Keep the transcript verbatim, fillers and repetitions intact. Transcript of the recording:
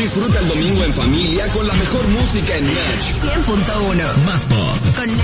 Disfruta el domingo en familia con la mejor música en Match. cien punto uno. Más pop. Con